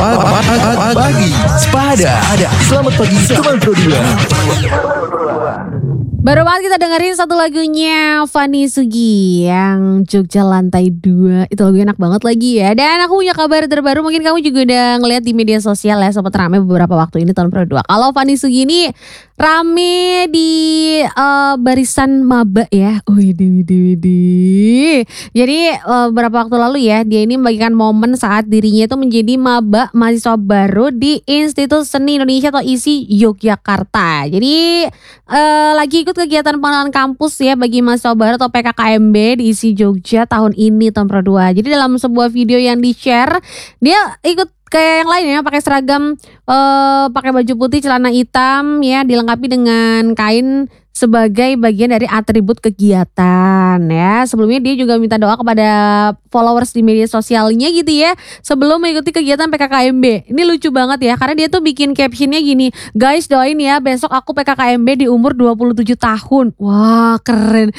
Pagi Sepada. Selamat pagi teman Pro 2. Baru banget kita dengerin satu lagunya Fanny Sugi yang Jogja Lantai 2. Itu lagu enak banget lagi ya. Dan aku punya kabar terbaru, mungkin kamu juga udah ngeliat di media sosial ya, sempat rame beberapa waktu ini tahun Pro 2. Kalau Fanny Sugi ini rame di barisan maba ya. Widih. Jadi beberapa waktu lalu ya, dia ini membagikan momen saat dirinya itu menjadi maba mahasiswa baru di Institut Seni Indonesia atau ISI Yogyakarta. Jadi lagi ikut kegiatan pengenalan kampus ya bagi mahasiswa baru atau PKKMB di ISI Jogja tahun ini tahun Pro 2. Jadi dalam sebuah video yang di-share, dia ikut kayak yang lain ya, pakai seragam, pakai baju putih, celana hitam ya, dilengkapi dengan kain sebagai bagian dari atribut kegiatan ya. Sebelumnya dia juga minta doa kepada followers di media sosialnya gitu ya, sebelum mengikuti kegiatan PKKMB. Ini lucu banget ya, karena dia tuh bikin captionnya gini, guys doain ya besok aku PKKMB di umur 27 tahun. Wah keren.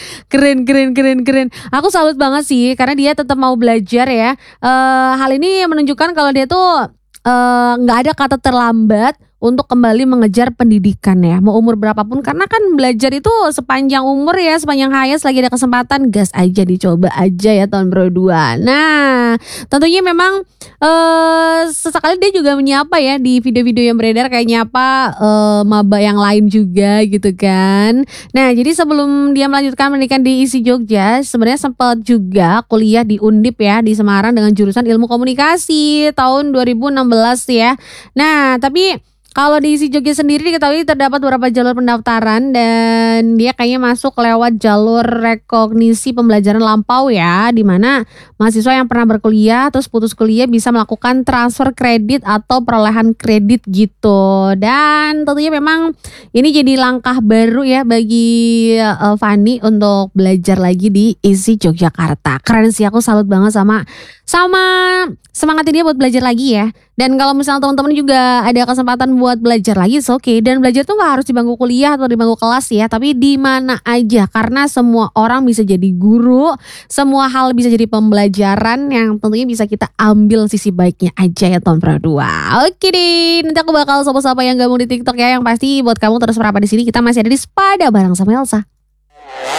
Aku salut banget sih, karena dia tetap mau belajar ya. Hal ini menunjukkan kalau dia tuh nggak ada kata terlambat untuk kembali mengejar pendidikan ya, mau umur berapapun, karena kan belajar itu sepanjang umur ya, sepanjang hayat, lagi ada kesempatan gas aja, dicoba aja ya tahun Pro 2. Nah tentunya memang sesekali dia juga menyapa ya di video-video yang beredar, kayak nyapa maba yang lain juga gitu kan. Nah jadi sebelum dia melanjutkan pendidikan di ISI Jogja, sebenarnya sempat juga kuliah di Undip ya di Semarang dengan jurusan Ilmu Komunikasi tahun 2016 ya. Nah tapi kalau di ISI Jogja sendiri diketahui terdapat beberapa jalur pendaftaran, dan dia kayaknya masuk lewat jalur rekognisi pembelajaran lampau ya, di mana mahasiswa yang pernah berkuliah terus putus kuliah bisa melakukan transfer kredit atau perolehan kredit gitu. Dan tentunya memang ini jadi langkah baru ya bagi Fanny untuk belajar lagi di ISI Yogyakarta. Keren sih, aku salut banget sama semangatnya dia buat belajar lagi ya. Dan kalau misalnya teman-teman juga ada kesempatan buat belajar lagi, it's okay. Dan belajar tuh gak harus di bangku kuliah atau di bangku kelas ya, tapi di mana aja, karena semua orang bisa jadi guru, semua hal bisa jadi pembelajaran yang tentunya bisa kita ambil sisi baiknya aja ya tahun Pro 2. Oke deh, nanti aku bakal sapa-sapa yang gabung di TikTok ya. Yang pasti buat kamu terus berapa di sini, kita masih ada di Sepada bareng sama Elsa.